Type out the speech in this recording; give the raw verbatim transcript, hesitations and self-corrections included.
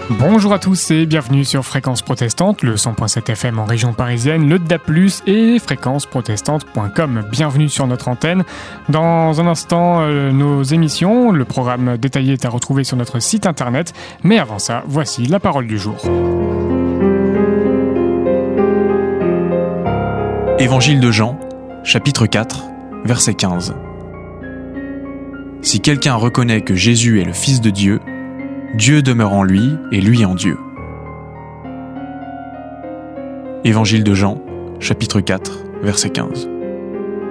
Bonjour à tous et bienvenue sur Fréquence Protestante, le cent point sept F M en région parisienne, le D A B plus, et fréquence protestante point com. Bienvenue sur notre antenne. Dans un instant, euh, nos émissions, le programme détaillé est à retrouver sur notre site internet. Mais avant ça, voici la parole du jour. Évangile de Jean, chapitre quatre, verset quinze. Si quelqu'un reconnaît que Jésus est le Fils de Dieu, Dieu demeure en lui et lui en Dieu. Évangile de Jean, chapitre quatre, verset quinze.